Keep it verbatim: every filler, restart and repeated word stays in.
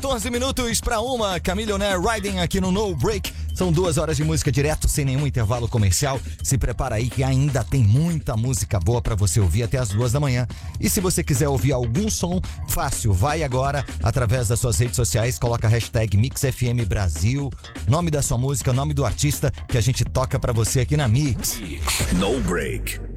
quatorze minutos para uma, Chameleonaire Riding aqui no No Break. São duas horas de música direto, sem nenhum intervalo comercial. Se prepara aí que ainda tem muita música boa para você ouvir até as duas da manhã. E se você quiser ouvir algum som, fácil, vai agora através das suas redes sociais, coloca a hashtag MixFM Brasil, nome da sua música, nome do artista que a gente toca para você aqui na Mix. No Break.